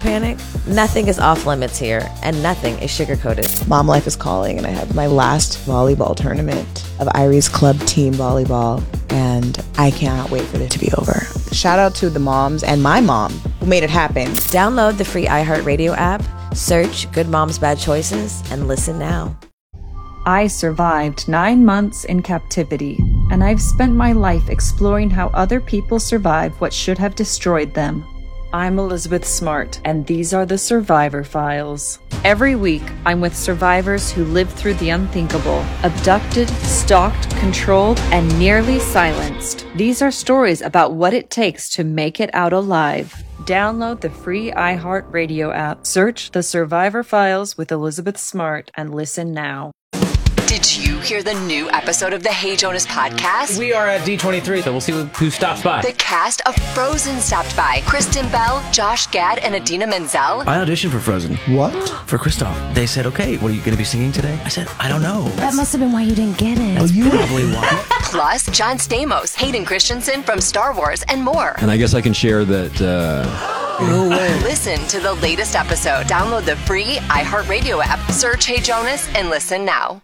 panic? Nothing is off limits here, and nothing is sugar-coated. Mom life is calling, and I have my last volleyball tournament of Irie's club team volleyball, and I cannot wait for this to be over. Shout out to the moms and my mom who made it happen. Download the free iHeartRadio app, search Good Moms Bad Choices, and listen now. I survived 9 months in captivity, and I've spent my life exploring how other people survive what should have destroyed them. I'm Elizabeth Smart, and these are the Survivor Files. Every week, I'm with survivors who lived through the unthinkable, abducted, stalked, controlled, and nearly silenced. These are stories about what it takes to make it out alive. Download the free iHeartRadio app, search The Survivor Files with Elizabeth Smart, and listen now. Did you hear the new episode of the Hey Jonas podcast? We are at D23, so we'll see who stops by. The cast of Frozen stopped by. Kristen Bell, Josh Gad, and Idina Menzel. I auditioned for Frozen. What? For Kristoff. They said, okay, what are you going to be singing today? I said, I don't know. That must have been why you didn't get it. That's probably why. Plus, John Stamos, Hayden Christensen from Star Wars, and more. And I guess I can share that, No way. Listen to the latest episode. Download the free iHeartRadio app. Search Hey Jonas and listen now.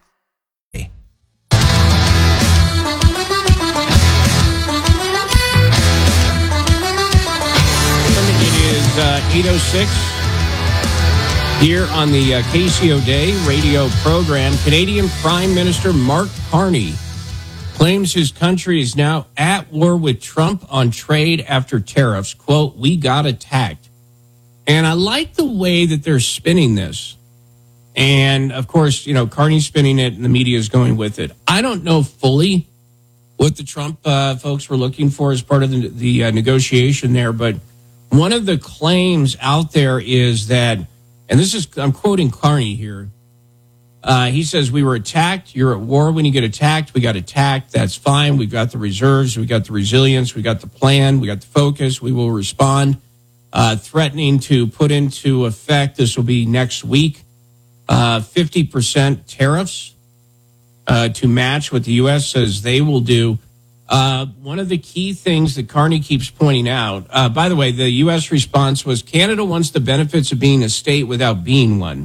It is 8:06 here on the KCO Day radio program. Canadian Prime Minister Mark Carney claims his country is now at war with Trump on trade after tariffs. Quote, we got attacked. And I like the way that they're spinning this. And, of course, you know, Carney's spinning it and the media is going with it. I don't know fully what the Trump folks were looking for as part of the negotiation there, but one of the claims out there is that, and this is, I'm quoting Carney here, he says, we were attacked. You're at war when you get attacked. We got attacked. That's fine. We've got the reserves. We got the resilience. We got the plan. We got the focus. We will respond. Threatening to put into effect, this will be next week, 50% tariffs to match what the U.S. says they will do. One of the key things that Carney keeps pointing out, by the way, the U.S. response was Canada wants the benefits of being a state without being one.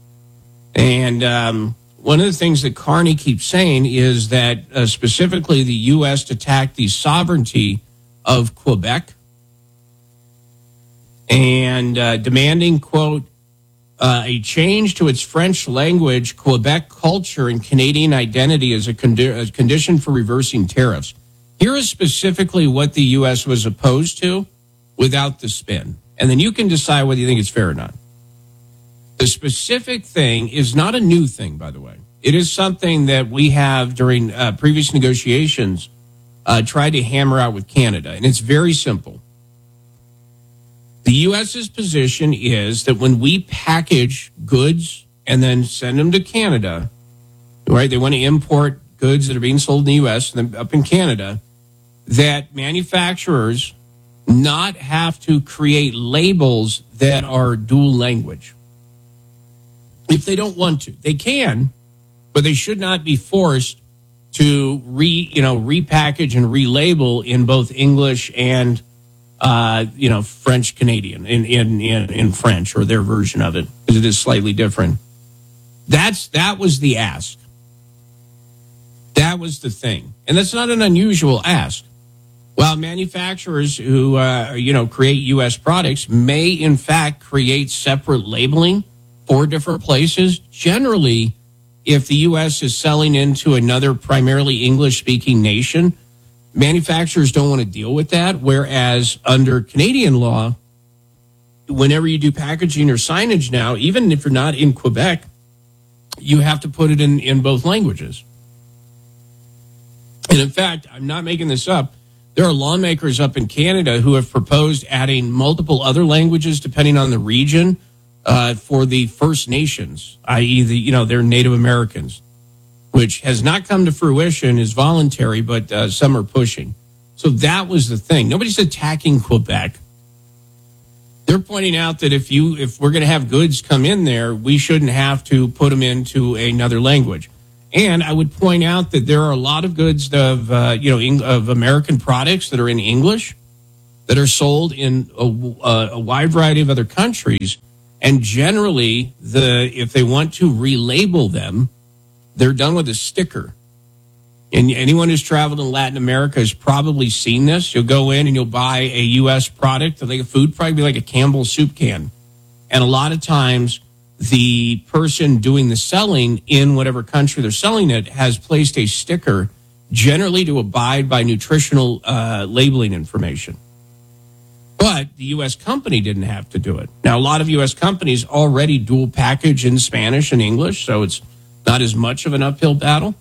And one of the things that Carney keeps saying is that specifically the U.S. attacked the sovereignty of Quebec and demanding, quote, a change to its French language, Quebec culture, and Canadian identity as a condition for reversing tariffs. Here is specifically what the U.S. was opposed to without the spin. And then you can decide whether you think it's fair or not. The specific thing is not a new thing, by the way. It is something that we have during previous negotiations tried to hammer out with Canada. And it's very simple. The U.S.'s position is that when we package goods and then send them to Canada, right, they want to import goods that are being sold in the U.S. and then up in Canada, that manufacturers not have to create labels that are dual language. If they don't want to, they can, but they should not be forced to repackage and relabel in both English and French Canadian in French, or their version of it, because it is slightly different. That was the ask. That was the thing, and that's not an unusual ask. While manufacturers who create U.S. products may in fact create separate labeling for different places, generally, if the U.S. is selling into another primarily English-speaking nation, manufacturers don't want to deal with that, whereas under Canadian law, whenever you do packaging or signage now, even if you're not in Quebec, you have to put it in both languages. And in fact, I'm not making this up, there are lawmakers up in Canada who have proposed adding multiple other languages depending on the region for the First Nations, i.e. They're Native Americans, which has not come to fruition, is voluntary, but some are pushing. So that was the thing. Nobody's attacking Quebec. They're pointing out that if we're going to have goods come in there, we shouldn't have to put them into another language. And I would point out that there are a lot of goods of American products that are in English that are sold in a wide variety of other countries. And generally, if they want to relabel them, they're done with a sticker. And anyone who's traveled in Latin America has probably seen this. You'll go in and you'll buy a U.S. product, like a food product, be like a Campbell's soup can. And a lot of times, the person doing the selling in whatever country they're selling it has placed a sticker, generally to abide by nutritional labeling information. But the U.S. company didn't have to do it. Now, a lot of U.S. companies already dual package in Spanish and English, so it's not as much of an uphill battle.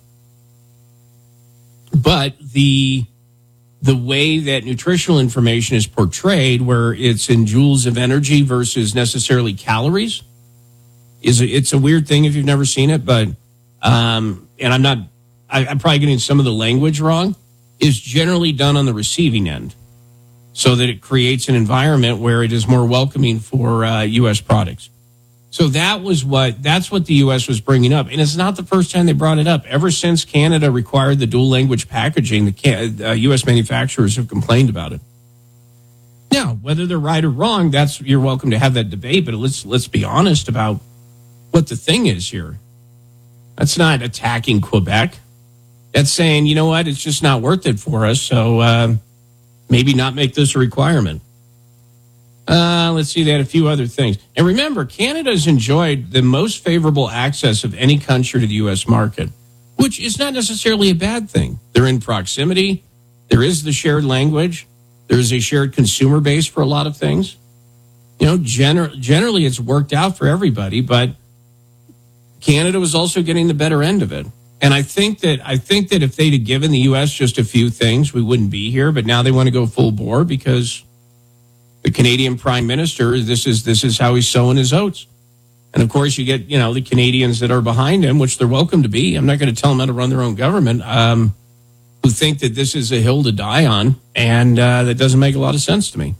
But the way that nutritional information is portrayed, where it's in joules of energy versus necessarily calories, it's a weird thing if you've never seen it. But and I'm probably getting some of the language wrong. Is generally done on the receiving end, so that it creates an environment where it is more welcoming for U.S. products. So that's what the U.S. was bringing up. And it's not the first time they brought it up. Ever since Canada required the dual language packaging, the U.S. manufacturers have complained about it. Now, whether they're right or wrong, you're welcome to have that debate, but let's be honest about what the thing is here. That's not attacking Quebec. That's saying, you know what, it's just not worth it for us, so maybe not make this a requirement. Let's see, they had a few other things. And remember, Canada's enjoyed the most favorable access of any country to the U.S. market, which is not necessarily a bad thing. They're in proximity. There is the shared language. There is a shared consumer base for a lot of things. You know, generally it's worked out for everybody, but Canada was also getting the better end of it. And I think that if they'd have given the U.S. just a few things, we wouldn't be here. But now they want to go full bore because the Canadian Prime Minister, this is how he's sowing his oats. And of course, you get the Canadians that are behind him, which they're welcome to be. I'm not going to tell them how to run their own government. Who think that this is a hill to die on, and that doesn't make a lot of sense to me.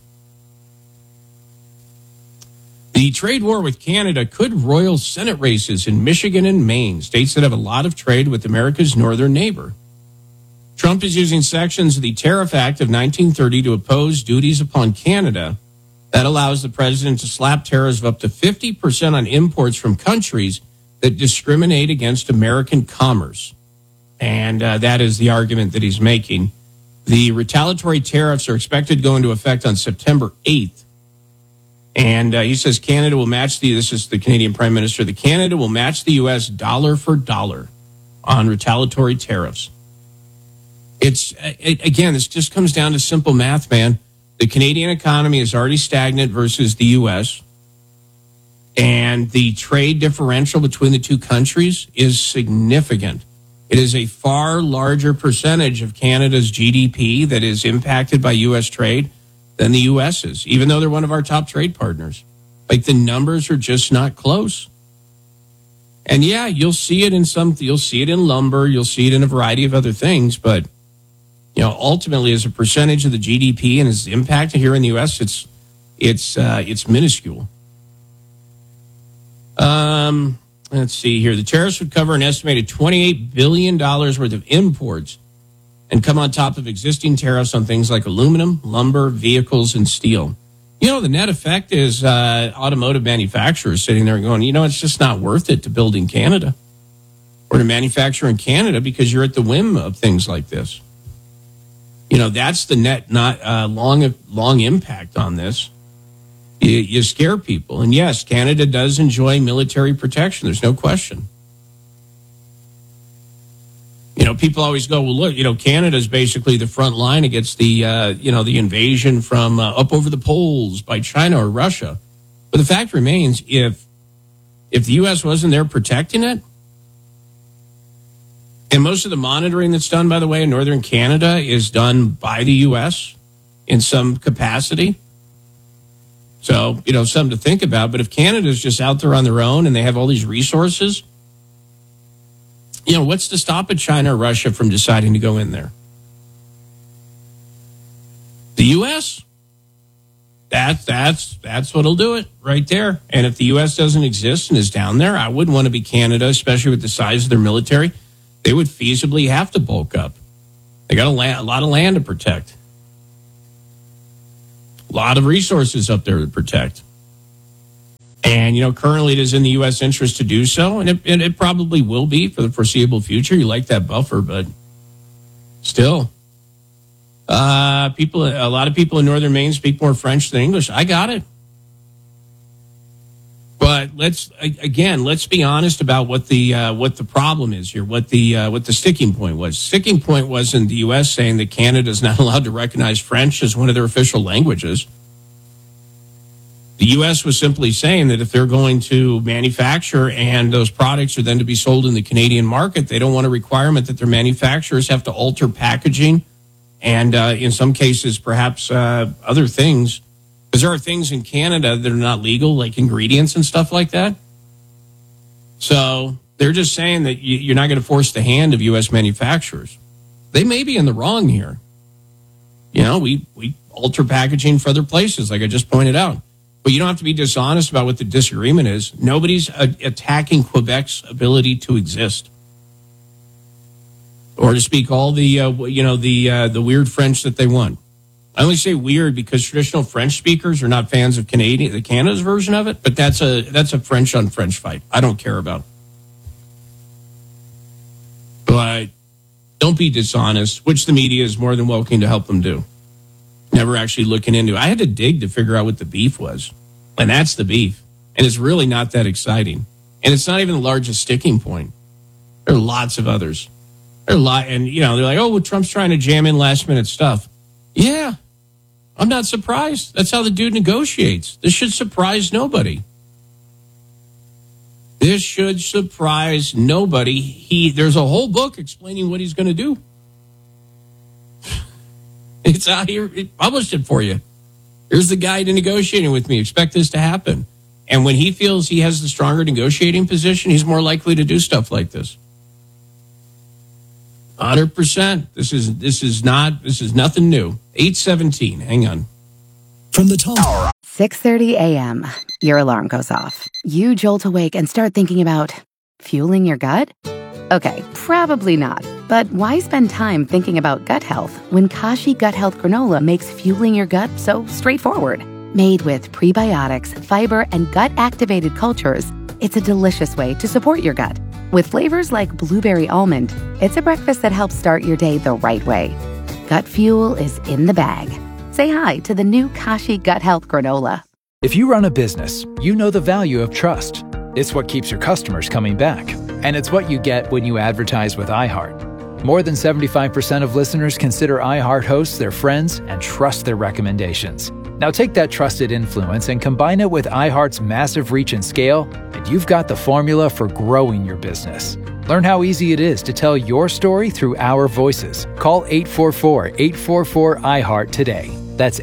The trade war with Canada could roil Senate races in Michigan and Maine, states that have a lot of trade with America's northern neighbor. Trump is using sections of the Tariff Act of 1930 to impose duties upon Canada that allows the president to slap tariffs of up to 50% on imports from countries that discriminate against American commerce. And that is the argument that he's making. The retaliatory tariffs are expected to go into effect on September 8th. And he says Canada will match this is the Canadian Prime Minister, Canada will match the U.S. dollar for dollar on retaliatory tariffs. Again, this just comes down to simple math, man. The Canadian economy is already stagnant versus the U.S., and the trade differential between the two countries is significant. It is a far larger percentage of Canada's GDP that is impacted by U.S. trade than the U.S. is, even though they're one of our top trade partners. Like, the numbers are just not close. And yeah, you'll see it in lumber, you'll see it in a variety of other things, but ultimately, as a percentage of the GDP and its impact here in the U.S., it's minuscule. Let's see here. The tariffs would cover an estimated $28 billion worth of imports and come on top of existing tariffs on things like aluminum, lumber, vehicles, and steel. The net effect is automotive manufacturers sitting there going, it's just not worth it to build in Canada or to manufacture in Canada because you're at the whim of things like this. That's the net, not long impact on this. You scare people. And yes, Canada does enjoy military protection. There's no question. People always go, well, look, Canada's basically the front line against the invasion from up over the poles by China or Russia. But the fact remains, if the U.S. wasn't there protecting it, and most of the monitoring that's done, by the way, in northern Canada is done by the U.S. in some capacity. So, something to think about. But if Canada's just out there on their own and they have all these resources, what's to stop China or Russia from deciding to go in there? The U.S.? That's what'll do it right there. And if the U.S. doesn't exist and is down there, I wouldn't want to be Canada, especially with the size of their military. They would feasibly have to bulk up. They got a lot of land to protect. A lot of resources up there to protect. And, currently it is in the U.S. interest to do so, and it probably will be for the foreseeable future. You like that buffer, but still. A lot of people in northern Maine speak more French than English. I got it. But let's be honest about what the problem is here, what the sticking point was. Sticking point wasn't the U.S. saying that Canada is not allowed to recognize French as one of their official languages. The U.S. was simply saying that if they're going to manufacture and those products are then to be sold in the Canadian market, they don't want a requirement that their manufacturers have to alter packaging and in some cases perhaps other things. Because there are things in Canada that are not legal, like ingredients and stuff like that. So they're just saying that you're not going to force the hand of U.S. manufacturers. They may be in the wrong here. We alter packaging for other places, like I just pointed out. But you don't have to be dishonest about what the disagreement is. Nobody's attacking Quebec's ability to exist. Or to speak all the weird French that they want. I only say weird because traditional French speakers are not fans of Canada's version of it, but that's a French on French fight. I don't care about. But don't be dishonest, which the media is more than welcome to help them do. Never actually looking into it. I had to dig to figure out what the beef was. And that's the beef. And it's really not that exciting. And it's not even the largest sticking point. There are lots of others. They're like, oh, well, Trump's trying to jam in last minute stuff. Yeah, I'm not surprised. That's how the dude negotiates. This should surprise nobody. This should surprise nobody. There's a whole book explaining what he's going to do. It's out here. It published it for you. Here's the guy to negotiating with me. Expect this to happen. And when he feels he has the stronger negotiating position, he's more likely to do stuff like this. 100%. This is nothing new. 8:17. Hang on. From the top. 6:30 a.m. Your alarm goes off. You jolt awake and start thinking about fueling your gut? Okay, probably not. But why spend time thinking about gut health when Kashi Gut Health Granola makes fueling your gut so straightforward? Made with prebiotics, fiber, and gut-activated cultures, it's a delicious way to support your gut. With flavors like blueberry almond, it's a breakfast that helps start your day the right way. Gut fuel is in the bag. Say hi to the new Kashi Gut Health Granola. If you run a business, you know the value of trust. It's what keeps your customers coming back. And it's what you get when you advertise with iHeart. More than 75% of listeners consider iHeart hosts their friends and trust their recommendations. Now take that trusted influence and combine it with iHeart's massive reach and scale, and you've got the formula for growing your business. Learn how easy it is to tell your story through our voices. Call 844-844-iHeart today. That's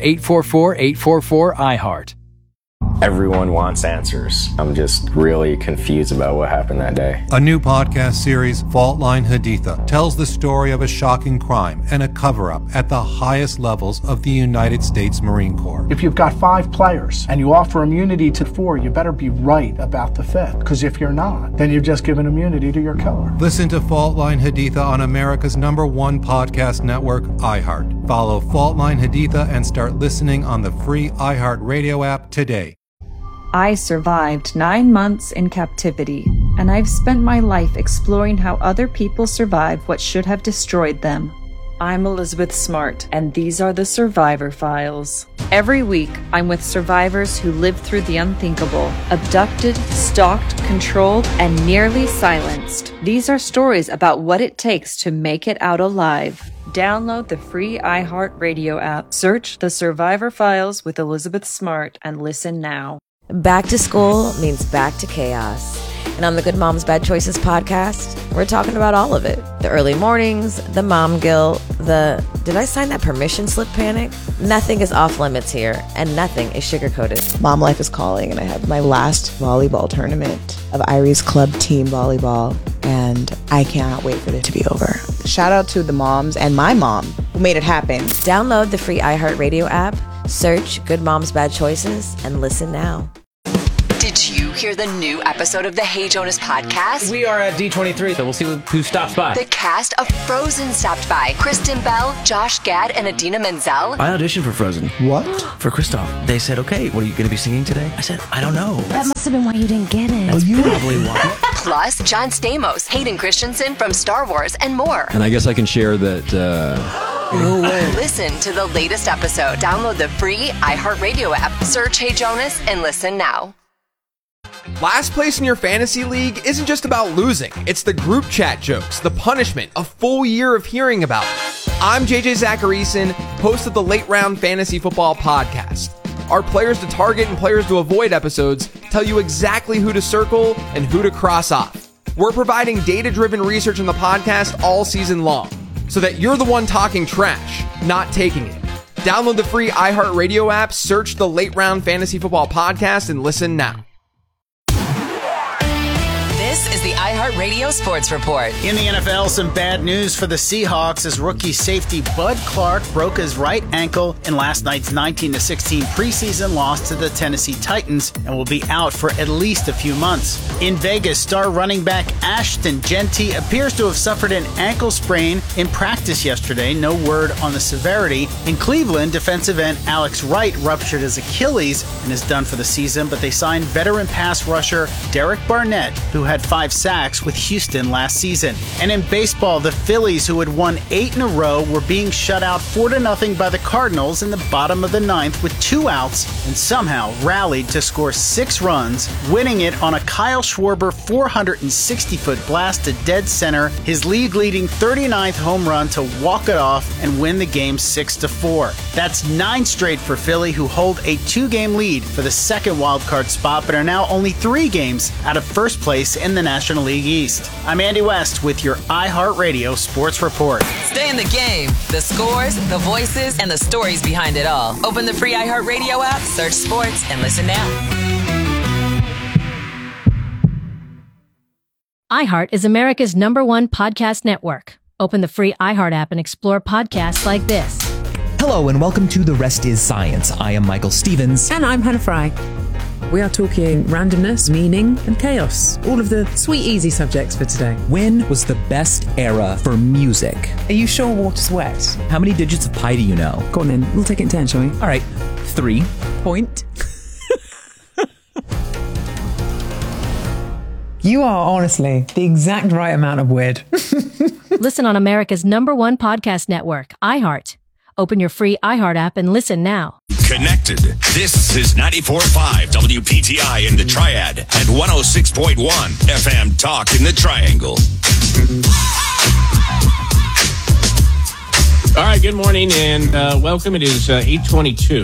844-844-iHeart. Everyone wants answers. I'm just really confused about what happened that day. A new podcast series, Fault Line Haditha, tells the story of a shocking crime and a cover-up at the highest levels of the United States Marine Corps. If you've got 5 players and you offer immunity to 4, you better be right about the 5th. Because if you're not, then you've just given immunity to your killer. Listen to Fault Line Haditha on America's #1 podcast network, iHeart. Follow Fault Line Haditha and start listening on the free iHeart Radio app today. I survived 9 months in captivity, and I've spent my life exploring how other people survive what should have destroyed them. I'm Elizabeth Smart, and these are the Survivor Files. Every week, I'm with survivors who lived through the unthinkable, abducted, stalked, controlled, and nearly silenced. These are stories about what it takes to make it out alive. Download the free iHeart Radio app, search The Survivor Files with Elizabeth Smart, and listen now. Back to school means back to chaos. And on the Good Moms Bad Choices podcast, we're talking about all of it. The early mornings, the mom guilt, the did I sign that permission slip panic? Nothing is off limits here, and nothing is sugar-coated. Mom life is calling, and I have my last volleyball tournament of Irie's Club Team Volleyball, and I cannot wait for it to be over. Shout out to the moms and my mom who made it happen. Download the free iHeartRadio app, search Good Moms Bad Choices, and listen now. Did Did you hear the new episode of the Hey Jonas podcast? We are at D23, so we'll see who stops by. The cast of Frozen stopped by. Kristen Bell, Josh Gad, and Idina Menzel. I auditioned for Frozen. What? For Kristoff. They said, okay, what are you going to be singing today? I said, I don't know. That must have been why you didn't get it. That's probably why. Plus, John Stamos, Hayden Christensen from Star Wars, and more. And I guess I can share that... No way. Listen to the latest episode. Download the free iHeartRadio app. Search Hey Jonas and listen now. Last place in your fantasy league isn't just about losing. It's the group chat jokes, the punishment, a full year of hearing about it. I'm JJ Zacharyson, host of the Late Round Fantasy Football Podcast. Our players to target and players to avoid episodes tell you exactly who to circle and who to cross off. We're providing data-driven research in the podcast all season long, so that you're the one talking trash, not taking it. Download the free iHeartRadio app, search the Late Round Fantasy Football Podcast, and listen now. This is the iHeartRadio Sports Report. In the NFL, some bad news for the Seahawks as rookie safety Bud Clark broke his right ankle in last night's 19-16 preseason loss to the Tennessee Titans and will be out for at least a few months. In Vegas, star running back Ashton Jeanty appears to have suffered an ankle sprain in practice yesterday. No word on the severity. In Cleveland, defensive end Alex Wright ruptured his Achilles and is done for the season, but they signed veteran pass rusher Derek Barnett, who had 5 sacks with Houston last season. And in baseball, the Phillies, who had won 8 in a row, were being shut out 4-0 by the Cardinals in the bottom of the 9th with 2 outs and somehow rallied to score 6 runs, winning it on a Kyle Schwarber 460-foot blast to dead center, his league-leading 39th home run to walk it off and win the game 6-4. That's 9 straight for Philly, who hold a 2-game lead for the second wildcard spot, but are now only 3 games out of first place in the National League East. I'm Andy West with your iHeartRadio Sports Report. Stay in the game. The scores, the voices, and the stories behind it all. Open the free iHeartRadio app, search sports, and listen now. iHeart is America's #1 podcast network. Open the free iHeart app and explore podcasts like this. Hello and welcome to The Rest is Science. I am Michael Stevens. And I'm Hannah Fry. We are talking randomness, meaning, and chaos. All of the sweet, easy subjects for today. When was the best era for music? Are you sure water's wet? How many digits of pi do you know? Go on then. We'll take it in turn, shall we? All right. 3. Point. You are honestly the exact right amount of weird. Listen on America's #1 podcast network, iHeart. Open your free iHeart app and listen now. Connected. This is 94.5 WPTI in the Triad and 106.1 FM Talk in the Triangle. All right, good morning and welcome. It is 8:22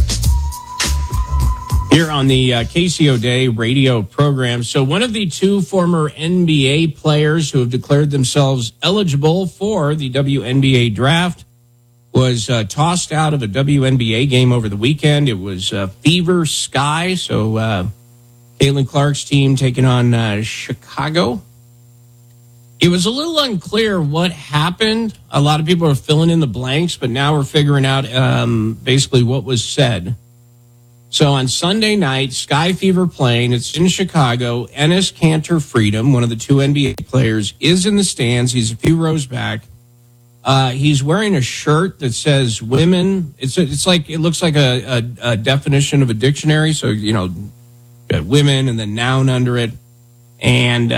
here on the KCO Day radio program. So one of the 2 former NBA players who have declared themselves eligible for the WNBA draft was tossed out of a WNBA game over the weekend. It was Fever Sky, so Caitlin Clark's team taking on Chicago. It was a little unclear what happened. A lot of people are filling in the blanks, but now we're figuring out basically what was said. So on Sunday night, Sky Fever playing. It's in Chicago. Enes Kanter Freedom, one of the 2 NBA players, is in the stands. He's a few rows back. He's wearing a shirt that says women. It's like, it looks like a definition of a dictionary. So, you know, got women and then noun under it. And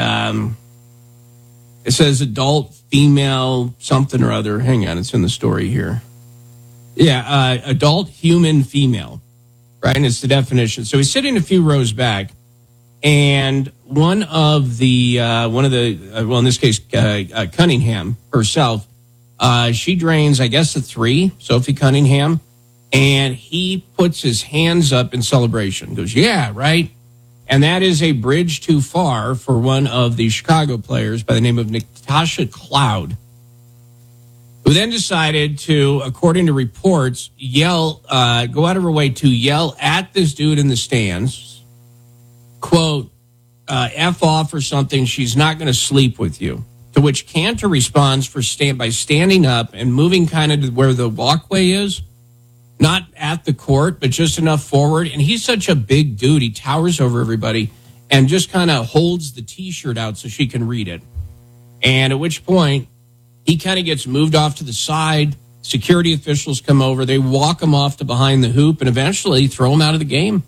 it says adult, female, something or other. Hang on, it's in the story here. Yeah, adult, human, female. Right, and it's the definition. So he's sitting a few rows back, and one of the in this case, Cunningham herself, she drains, I guess, a 3, Sophie Cunningham, and he puts his hands up in celebration. Goes, yeah, right. And that is a bridge too far for one of the Chicago players by the name of Natasha Cloud, who then decided to, according to reports, go out of her way to yell at this dude in the stands, quote, F off or something, she's not going to sleep with you. To which Kanter responds by standing up and moving kind of to where the walkway is, Not at the court, but just enough forward. And he's such a big dude. He towers over everybody and just kind of holds the T-shirt out so she can read it. And at which point, he kind of gets moved off to the side. Security officials come over. They walk him off to behind the hoop and eventually throw him out of the game.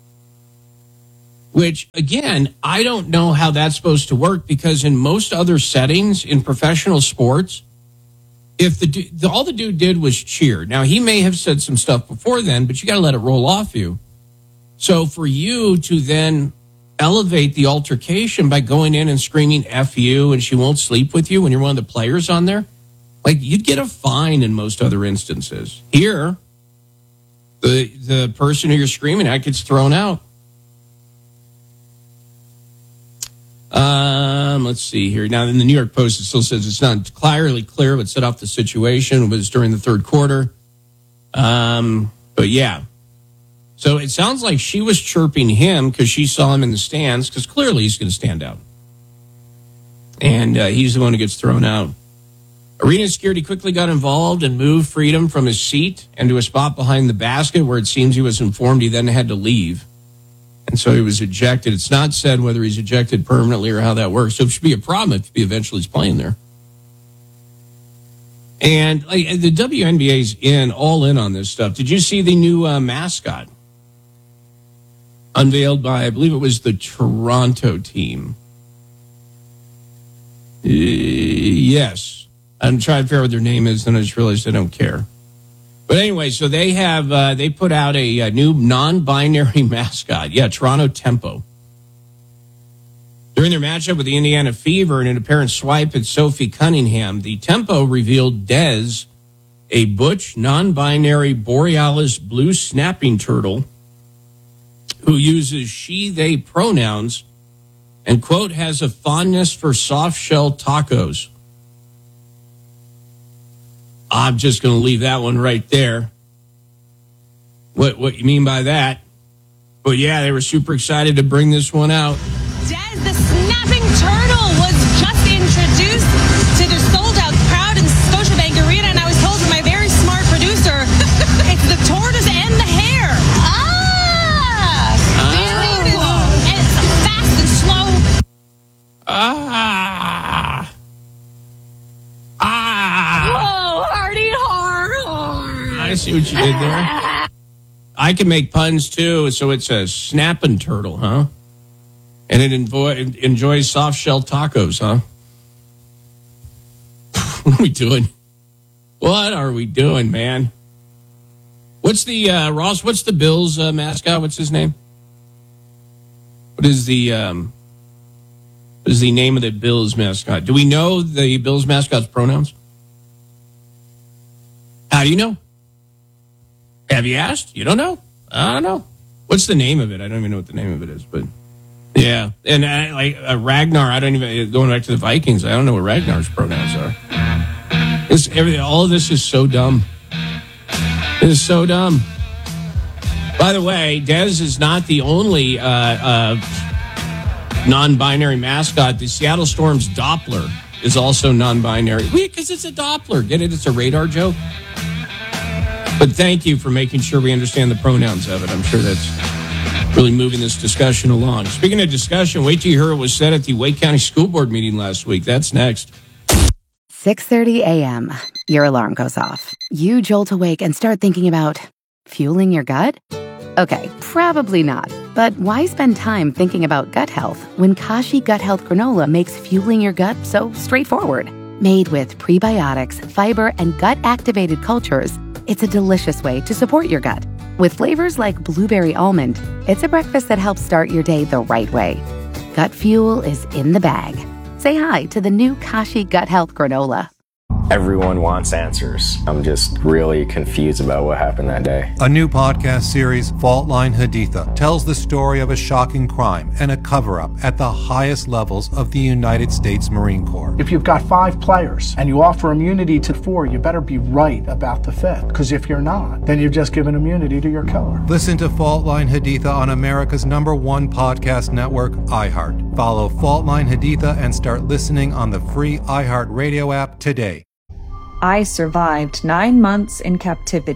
Which, again, I don't know how that's supposed to work, because in most other settings in professional sports, if all the dude did was cheer. Now, he may have said some stuff before then, but you got to let it roll off you. So for you to then elevate the altercation by going in and screaming F you and she won't sleep with you when you're one of the players on there, like, you'd get a fine in most other instances. Here, the person who you're screaming at gets thrown out. Let's see here. Now, in the New York Post, it still says it's not entirely clear what set off the situation. It was during the third quarter. But yeah. So it sounds like she was chirping him because she saw him in the stands, because clearly he's going to stand out. And he's the one who gets thrown out. Arena security quickly got involved and moved Freedom from his seat and to a spot behind the basket where it seems he was informed he then had to leave. And so he was ejected. It's not said whether he's ejected permanently or how that works. So it should be a problem if he eventually is playing there. And the WNBA's all in on this stuff. Did you see the new mascot unveiled by, I believe it was the Toronto team? Yes. I'm trying to figure out what their name is, and I just realized I don't care. But anyway, so they have they put out a new non-binary mascot. Yeah, Toronto Tempo. During their matchup with the Indiana Fever in an apparent swipe at Sophie Cunningham, the Tempo revealed Dez, a butch, non-binary Borealis blue snapping turtle who uses she, they pronouns and, quote, has a fondness for soft-shell tacos. I'm just going to leave that one right there. What you mean by that? But yeah, they were super excited to bring this one out. Dez, the snapping turtle, was just introduced to the sold-out crowd in Scotiabank Arena, and I was told by my very smart producer, it's the tortoise and the hare. It's fast and slow. I see what you did there. I can make puns too, so it's a snapping turtle, huh? And it enjoys soft shell tacos, huh? What are we doing? What are we doing, man? What's the Ross? What's the Bills mascot? What's his name? What is the name of the Bills mascot? Do we know the Bills mascot's pronouns? How do you know? Have you asked? You don't know? I don't know. What's the name of it? I don't even know what the name of it is, but yeah. And Ragnar, I don't even, going back to the Vikings, I don't know what Ragnar's pronouns are. All of this is so dumb. It is so dumb. By the way, Dez is not the only non-binary mascot. The Seattle Storm's Doppler is also non-binary. Because it's a Doppler. Get it? It's a radar joke. But thank you for making sure we understand the pronouns of it. I'm sure that's really moving this discussion along. Speaking of discussion, wait till you hear what was said at the Wake County School Board meeting last week. That's next. 6:30 a.m. Your alarm goes off. You jolt awake and start thinking about fueling your gut? Okay, probably not. But why spend time thinking about gut health when Kashi Gut Health Granola makes fueling your gut so straightforward? Made with prebiotics, fiber, and gut-activated cultures, it's a delicious way to support your gut. With flavors like blueberry almond, it's a breakfast that helps start your day the right way. Gut fuel is in the bag. Say hi to the new Kashi Gut Health Granola. Everyone wants answers. I'm just really confused about what happened that day. A new podcast series, Fault Line Haditha, tells the story of a shocking crime and a cover-up at the highest levels of the United States Marine Corps. If you've got 5 players and you offer immunity to 4, you better be right about the 5th. Because if you're not, then you've just given immunity to your killer. Listen to Fault Line Haditha on America's #1 podcast network, iHeart. Follow Fault Line Haditha and start listening on the free iHeart Radio app today. I survived 9 months in captivity,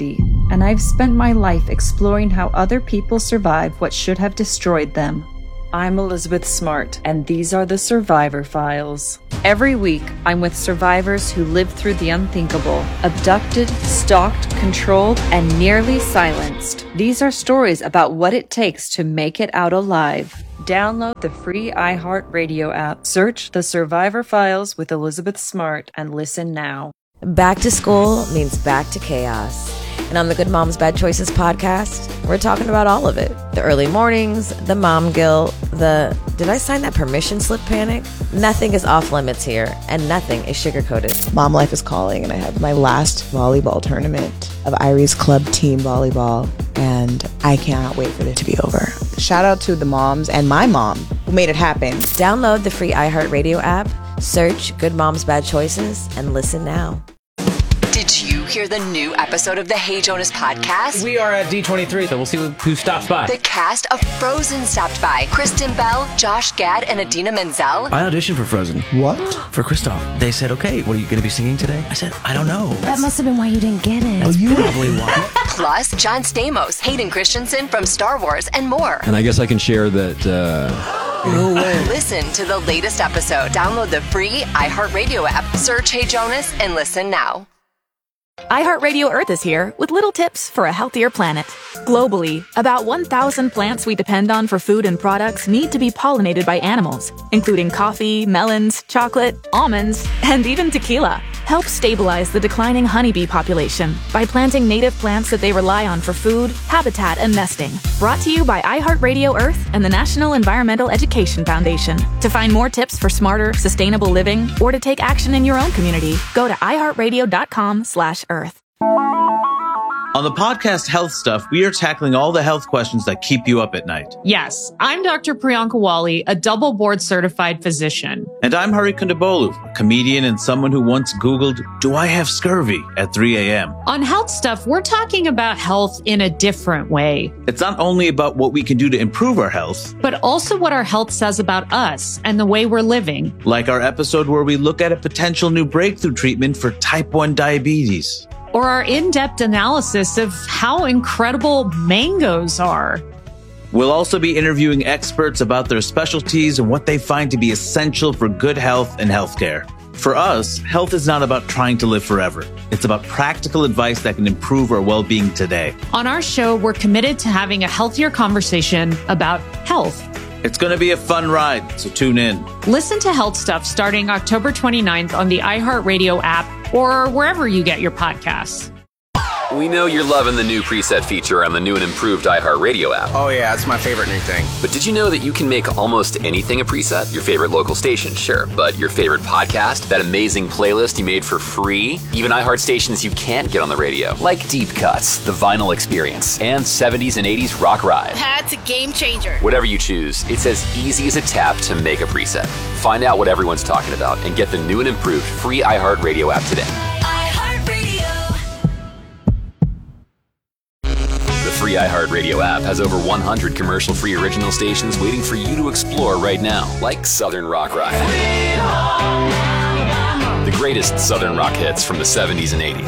and I've spent my life exploring how other people survive what should have destroyed them. I'm Elizabeth Smart, and these are the Survivor Files. Every week, I'm with survivors who lived through the unthinkable, abducted, stalked, controlled, and nearly silenced. These are stories about what it takes to make it out alive. Download the free iHeartRadio app. Search The Survivor Files with Elizabeth Smart and listen now. Back to school means back to chaos. And on the Good Moms Bad Choices podcast, we're talking about all of it. The early mornings, the mom guilt, the did I sign that permission slip panic? Nothing is off limits here, and nothing is sugar-coated. Mom life is calling, and I have my last volleyball tournament of Iris Club team volleyball, and I cannot wait for it to be over. Shout out to the moms and my mom who made it happen. Download the free iHeartRadio app, search Good Moms Bad Choices, and listen now. Did you hear the new episode of the Hey Jonas podcast? We are at D23, so we'll see who stops by. The cast of Frozen stopped by. Kristen Bell, Josh Gad, and Idina Menzel. I auditioned for Frozen. What? For Kristoff. They said, okay, what are you going to be singing today? I said, I don't know. That must have been why you didn't get it. That's probably why. Plus, John Stamos, Hayden Christensen from Star Wars, and more. And I guess I can share that... No way. Listen to the latest episode. Download the free iHeartRadio app. Search Hey Jonas and listen now. iHeartRadio Earth is here with little tips for a healthier planet. Globally, about 1,000 plants we depend on for food and products need to be pollinated by animals, including coffee, melons, chocolate, almonds, and even tequila. Help stabilize the declining honeybee population by planting native plants that they rely on for food, habitat, and nesting. Brought to you by iHeartRadio Earth and the National Environmental Education Foundation. To find more tips for smarter, sustainable living, or to take action in your own community, go to iHeartRadio.com/Earth. On the podcast Health Stuff, we are tackling all the health questions that keep you up at night. Yes, I'm Dr. Priyanka Wali, a double board certified physician. And I'm Hari Kondabolu, a comedian and someone who once Googled, do I have scurvy at 3 a.m.? On Health Stuff, we're talking about health in a different way. It's not only about what we can do to improve our health, but also what our health says about us and the way we're living. Like our episode where we look at a potential new breakthrough treatment for type 1 diabetes. Or our in-depth analysis of how incredible mangoes are. We'll also be interviewing experts about their specialties and what they find to be essential for good health and healthcare. For us, health is not about trying to live forever. It's about practical advice that can improve our well-being today. On our show, we're committed to having a healthier conversation about health. It's going to be a fun ride, so tune in. Listen to Health Stuff starting October 29th on the iHeartRadio app or wherever you get your podcasts. We know you're loving the new preset feature on the new and improved iHeartRadio app. Oh yeah, it's my favorite new thing. But did you know that you can make almost anything a preset? Your favorite local station, sure. But your favorite podcast, that amazing playlist you made for free, even iHeart stations you can't get on the radio, like Deep Cuts, The Vinyl Experience, and 70s and 80s Rock Ride. That's a game changer. Whatever you choose, it's as easy as a tap to make a preset. Find out what everyone's talking about and get the new and improved free iHeartRadio app today. The free iHeartRadio app has over 100 commercial-free original stations waiting for you to explore right now, like Southern Rock Ride. The greatest Southern rock hits from the 70s and 80s.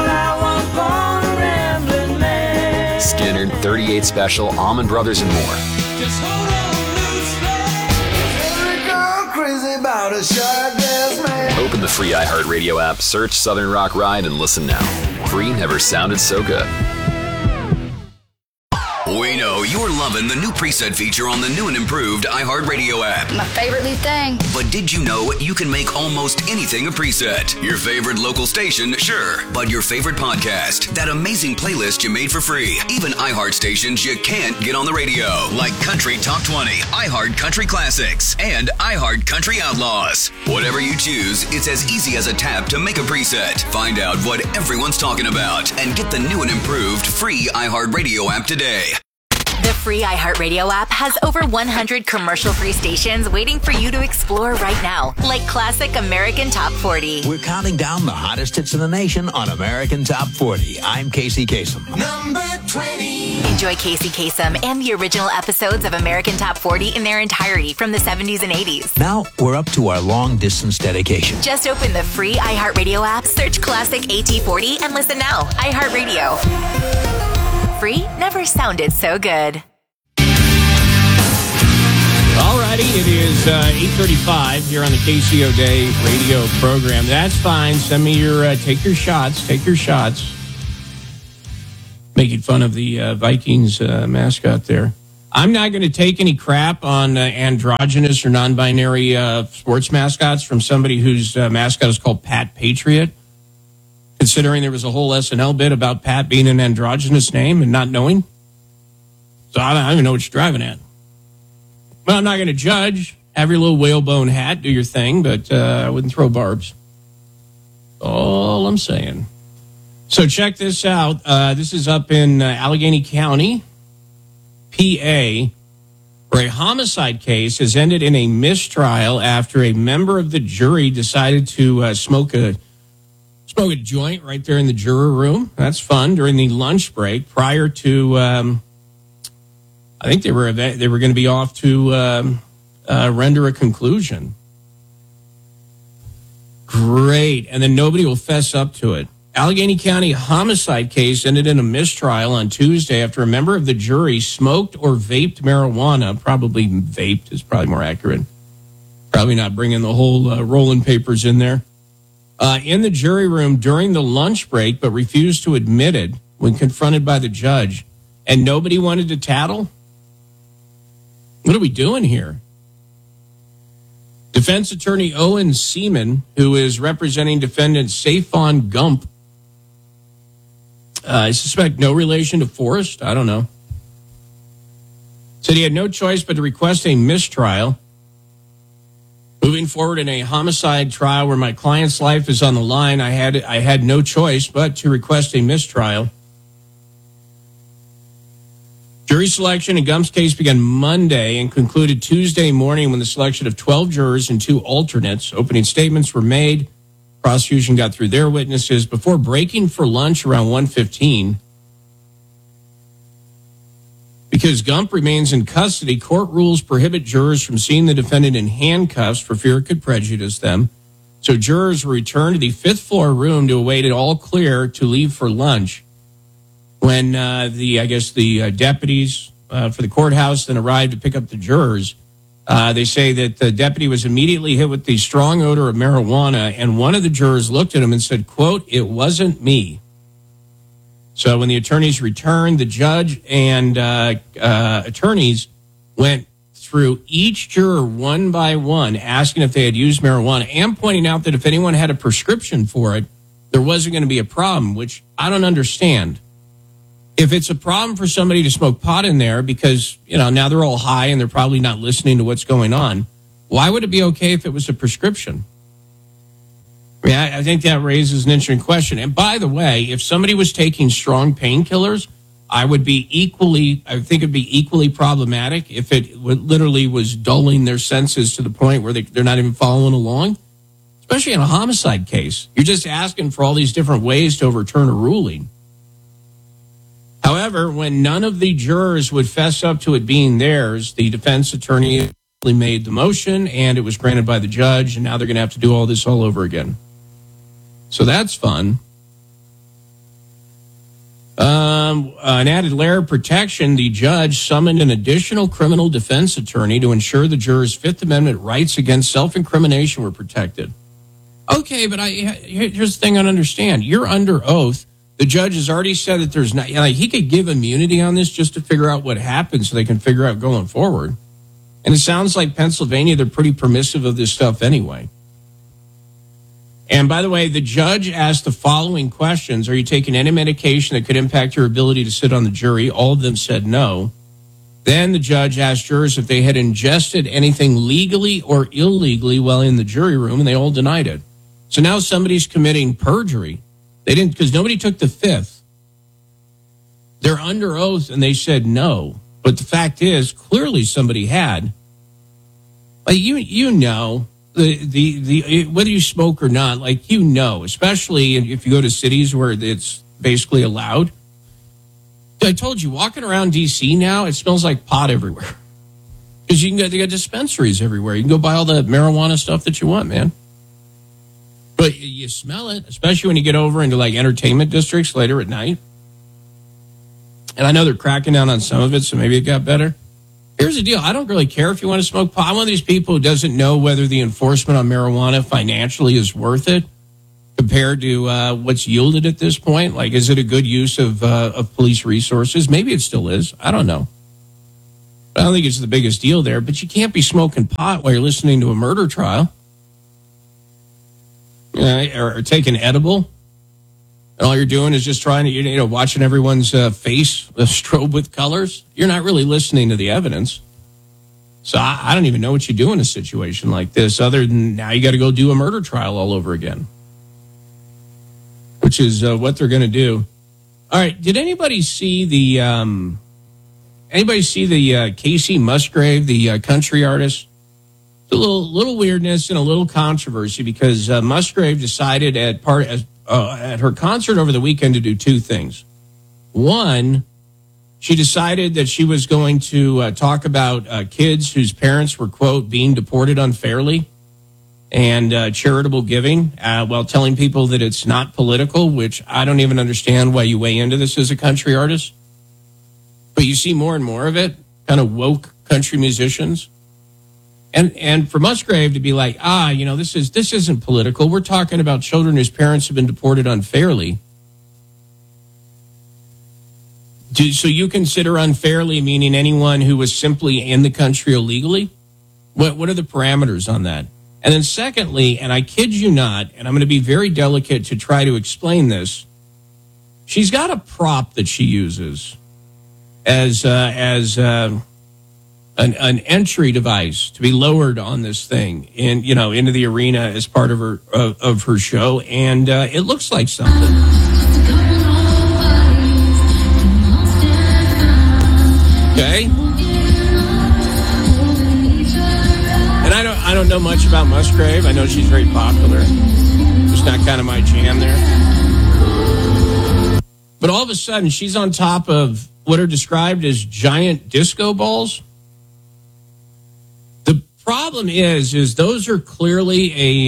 Skinner, 38 Special, Allman Brothers, and more. Open the free iHeartRadio app, search Southern Rock Ride, and listen now. Free never sounded so good. We know you're loving the new preset feature on the new and improved iHeartRadio app. My favorite new thing. But did you know you can make almost anything a preset? Your favorite local station, sure. But your favorite podcast, that amazing playlist you made for free. Even iHeart stations you can't get on the radio, like Country Top 20, iHeart Country Classics, and iHeart Country Outlaws. Whatever you choose, it's as easy as a tap to make a preset. Find out what everyone's talking about and get the new and improved free iHeartRadio app today. The free iHeartRadio app has over 100 commercial-free stations waiting for you to explore right now, like Classic American Top 40. We're counting down the hottest hits in the nation on American Top 40. I'm Casey Kasem. Number 20. Enjoy Casey Kasem and the original episodes of American Top 40 in their entirety from the 70s and 80s. Now we're up to our long-distance dedication. Just open the free iHeartRadio app, search Classic AT40, and listen now. iHeartRadio. Free never sounded so good. Alrighty, it is 8:35 here on the Casey O'Day radio program. That's fine. Send me your, take your shots. Making fun of the Vikings mascot there. I'm not going to take any crap on androgynous or non-binary sports mascots from somebody whose mascot is called Pat Patriot, considering there was a whole SNL bit about Pat being an androgynous name and not knowing. So I don't even know what you're driving at. Well, I'm not going to judge. Have your little whalebone hat, do your thing, but I wouldn't throw barbs. All I'm saying. So check this out. This is up in Allegheny County, PA, where a homicide case has ended in a mistrial after a member of the jury decided to smoke a joint right there in the juror room. That's fun during the lunch break prior to, I think they were going to be off to render a conclusion. Great. And then nobody will fess up to it. Allegheny County homicide case ended in a mistrial on Tuesday after a member of the jury smoked or vaped marijuana. Probably vaped is probably more accurate. Probably not bringing the whole rolling papers in there. In the jury room during the lunch break, but refused to admit it when confronted by the judge. And nobody wanted to tattle? What are we doing here? Defense attorney Owen Seaman, who is representing defendant Saphon Gump, I suspect no relation to Forrest. I don't know. Said he had no choice but to request a mistrial. Moving forward in a homicide trial where my client's life is on the line, I had no choice but to request a mistrial. Jury selection in Gump's case began Monday and concluded Tuesday morning when the selection of 12 jurors and 2 alternates. Opening statements were made. Prosecution got through their witnesses before breaking for lunch around 1:15. Because Gump remains in custody, court rules prohibit jurors from seeing the defendant in handcuffs for fear it could prejudice them. So jurors were returned to the 5th floor room to await it all clear to leave for lunch. When the deputies for the courthouse then arrived to pick up the jurors, they say that the deputy was immediately hit with the strong odor of marijuana, and one of the jurors looked at him and said, quote, "It wasn't me." So when the attorneys returned, the judge and attorneys went through each juror one by one, asking if they had used marijuana and pointing out that if anyone had a prescription for it, there wasn't going to be a problem, which I don't understand. If it's a problem for somebody to smoke pot in there because, now they're all high and they're probably not listening to what's going on, why would it be okay if it was a prescription? I mean, I think that raises an interesting question. And by the way, if somebody was taking strong painkillers, I think it'd be equally problematic if it literally was dulling their senses to the point where they're not even following along, especially in a homicide case. You're just asking for all these different ways to overturn a ruling. However, when none of the jurors would fess up to it being theirs, the defense attorney made the motion and it was granted by the judge, and now they're going to have to do all this all over again. So that's fun. An added layer of protection, the judge summoned an additional criminal defense attorney to ensure the jurors' Fifth Amendment rights against self-incrimination were protected. Okay, but here's the thing I don't understand. You're under oath. The judge has already said that there's not, he could give immunity on this just to figure out what happened so they can figure out going forward. And it sounds like Pennsylvania, they're pretty permissive of this stuff anyway. And by the way, the judge asked the following questions. Are you taking any medication that could impact your ability to sit on the jury? All of them said no. Then the judge asked jurors if they had ingested anything legally or illegally while in the jury room, and they all denied it. So now somebody's committing perjury. They didn't, because nobody took the fifth. They're under oath, and they said no. But the fact is, clearly somebody had. Like you know, the whether you smoke or not, like you know, especially if you go to cities where it's basically allowed. I told you, walking around D.C. now, it smells like pot everywhere. Because they got dispensaries everywhere. You can go buy all the marijuana stuff that you want, man. But you smell it, especially when you get over into like entertainment districts later at night. And I know they're cracking down on some of it, so maybe it got better. Here's the deal. I don't really care if you want to smoke pot. I'm one of these people who doesn't know whether the enforcement on marijuana financially is worth it compared to what's yielded at this point. Like, is it a good use of police resources? Maybe it still is. I don't know. I don't think it's the biggest deal there, but you can't be smoking pot while you're listening to a murder trial. Or taking edible. And all you're doing is just trying to, watching everyone's face strobe with colors. You're not really listening to the evidence. So I don't even know what you do in a situation like this, other than now you got to go do a murder trial all over again, which is what they're going to do. All right. Did anybody see the Casey Musgrave, the country artist? A little weirdness and a little controversy because Musgrave decided at her concert over the weekend to do two things. One, she decided that she was going to talk about kids whose parents were, quote, being deported unfairly and charitable giving while telling people that it's not political, which I don't even understand why you weigh into this as a country artist. But you see more and more of it, kind of woke country musicians. And for Musgrave to be like, this isn't political. We're talking about children whose parents have been deported unfairly. So you consider unfairly meaning anyone who was simply in the country illegally? What are the parameters on that? And then secondly, and I kid you not, and I'm going to be very delicate to try to explain this, she's got a prop that she uses as an entry device to be lowered on this thing into the arena as part of her show, and it looks like something. Okay. And I don't know much about Musgrave. I know she's very popular. It's not kind of my jam there. But all of a sudden, she's on top of what are described as giant disco balls. Problem is those are clearly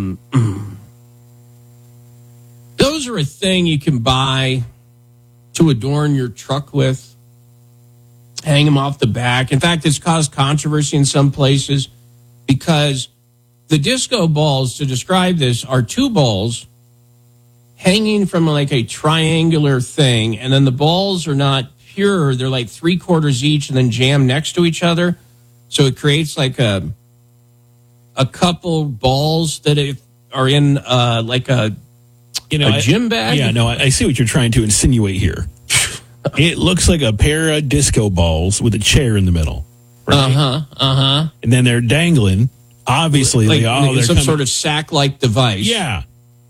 those are a thing you can buy to adorn your truck with, hang them off the back. In fact, it's caused controversy in some places because the disco balls, to describe this, are two balls hanging from like a triangular thing, and then the balls are not pure. They're like 3/4 each and then jammed next to each other. So it creates like a couple balls that are in like a gym bag. Yeah, no, I see what you're trying to insinuate here. It looks like a pair of disco balls with a chair in the middle. Right? And then they're dangling. Obviously, they're some sort of sack-like device. Yeah.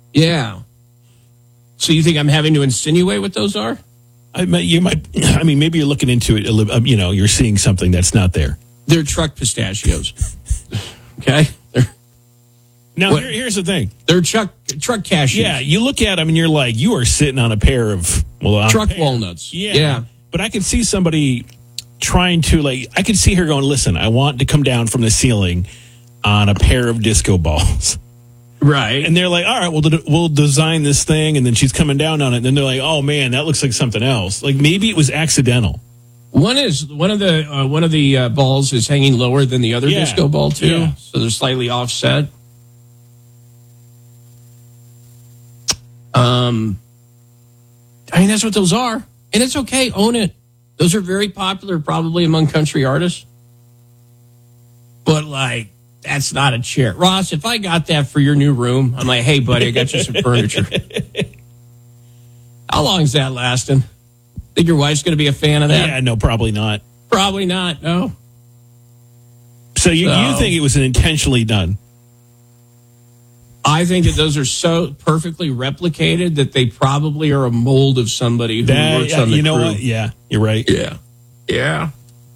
So you think I'm having to insinuate what those are? You might. I mean, maybe you're looking into it. You're seeing something that's not there. They're truck pistachios. Okay? Now, here's the thing. They're truck cashews. Yeah, you look at them and you're like, you are sitting on a pair of... truck walnuts. Yeah. But I could see somebody trying to, I could see her going, listen, I want to come down from the ceiling on a pair of disco balls. Right. And they're like, all right, we'll design this thing. And then she's coming down on it. And then they're like, oh, man, that looks like something else. Like, maybe it was accidental. One of the balls is hanging lower than the other disco ball too, so they're slightly offset. I mean, that's what those are, and it's okay. Own it. Those are very popular, probably among country artists. But that's not a chair, Ross. If I got that for your new room, I'm like, hey, buddy, I got you some furniture. How long is that lasting? Think your wife's going to be a fan of that? Yeah, no, probably not. Probably not, no. So you think it was intentionally done? I think that those are so perfectly replicated that they probably are a mold of somebody who works on the crew. What? Yeah, you're right. Yeah.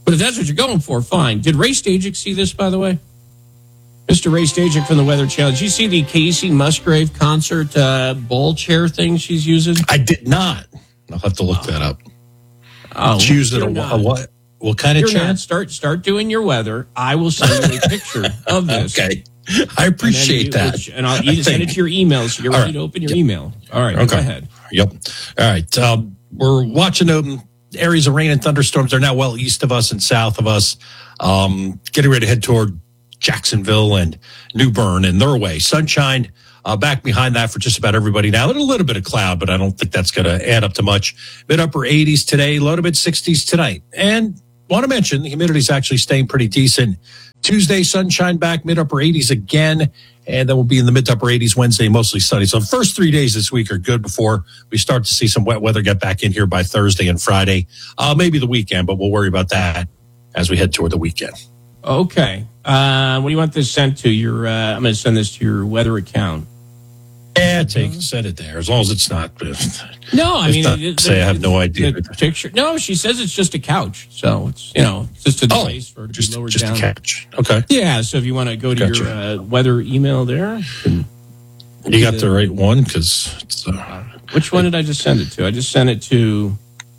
But if that's what you're going for, fine. Did Ray Stajic see this, by the way? Mr. Ray Stajic from the Weather Channel. Did you see the Casey Musgrave concert bowl chair thing she's using? I did not. I'll have to look that up. Oh, she used it a what? What kind of chair? Start doing your weather. I will send you a picture of this. Okay. I appreciate that. And I'll send it to your email so you're ready to open your email. All right, go ahead. Yep. All right. We're watching areas of rain and thunderstorms. They're now well east of us and south of us. Getting ready to head toward Jacksonville and New Bern and their way. Sunshine back behind that for just about everybody now. A little bit of cloud, but I don't think that's going to add up to much. Mid-upper 80s today, low to mid-60s tonight. And want to mention the humidity is actually staying pretty decent. Tuesday, sunshine back, mid-upper 80s again. And then we'll be in the mid-to-upper 80s Wednesday, mostly sunny. So the first 3 days this week are good before we start to see some wet weather get back in here by Thursday and Friday. Maybe the weekend, but we'll worry about that as we head toward the weekend. Okay. What do you want this sent to? I'm going to send this to your weather account. Yeah, send it there, as long as it's not. No, I mean, I have no idea. The picture. No, she says it's just a couch, so it's just a place for it to be lowered down. Just a couch. Okay. Yeah, so if you want to go to your weather email there, you got the right one because it's. Which one did I just send it to? I just sent it to.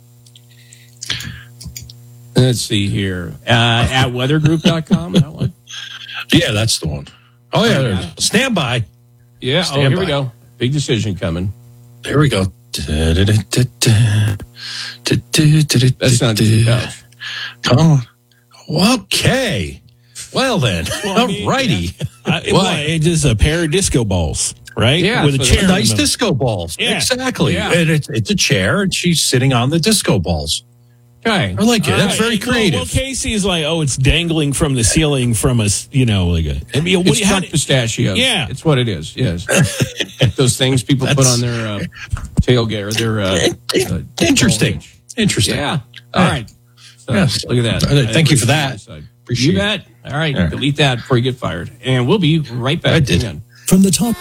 Let's see here at weathergroup.com. That one. Yeah, that's the one. Oh yeah, stand by. Yeah, here we go. Big decision coming. There we go. That's not the couch. Oh, okay. Well then, all righty. It is a pair of disco balls, right? Yeah, with a chair. Nice disco balls. Yeah. Exactly. Yeah. And it's a chair, and she's sitting on the disco balls. Okay. I like it. That's very creative. Well, Casey is like, it's dangling from the ceiling from it's stuck pistachios. Yeah. It's what it is, yes. Those things people put on their tailgate or their... Interesting. Interesting. Yeah. All right. So, yes. Look at that. Thank you for that. Appreciate you bet. All right. Delete that before you get fired. And we'll be right back. From the top.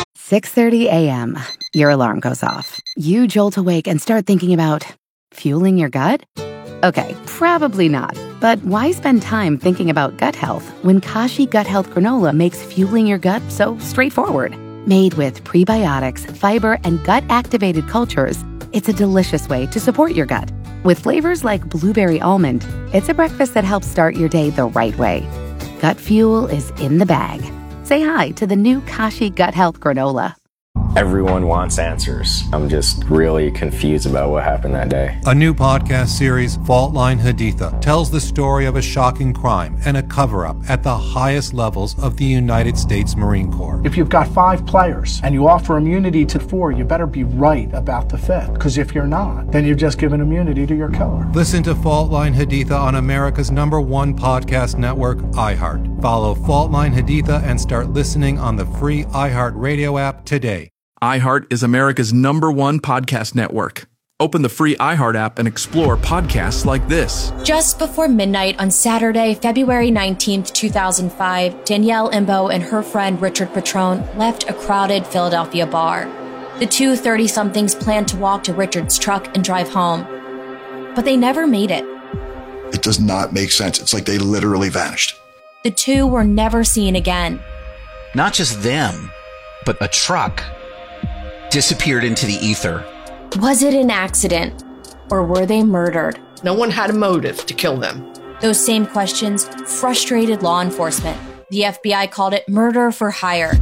6:30 a.m. Your alarm goes off. You jolt awake and start thinking about fueling your gut? Okay, probably not. But why spend time thinking about gut health when Kashi Gut Health Granola makes fueling your gut so straightforward? Made with prebiotics, fiber, and gut-activated cultures, it's a delicious way to support your gut. With flavors like blueberry almond, it's a breakfast that helps start your day the right way. Gut fuel is in the bag. Say hi to the new Kashi Gut Health Granola. Everyone wants answers. I'm just really confused about what happened that day. A new podcast series, Fault Line Haditha, tells the story of a shocking crime and a cover-up at the highest levels of the United States Marine Corps. If you've got 5 players and you offer immunity to 4, you better be right about the 5th. Because if you're not, then you've just given immunity to your killer. Listen to Fault Line Haditha on America's #1 podcast network, iHeart. Follow Fault Line Haditha and start listening on the free iHeart Radio app today. iHeart is America's #1 podcast network. Open the free iHeart app and explore podcasts like this. Just before midnight on Saturday, February 19th, 2005, Danielle Imbo and her friend Richard Petrone left a crowded Philadelphia bar. The two 30-somethings planned to walk to Richard's truck and drive home. But they never made it. It does not make sense. It's like they literally vanished. The two were never seen again. Not just them, but a truck disappeared into the ether. Was it an accident, or were they murdered? No one had a motive to kill them. Those same questions frustrated law enforcement. The FBI called it murder for hire.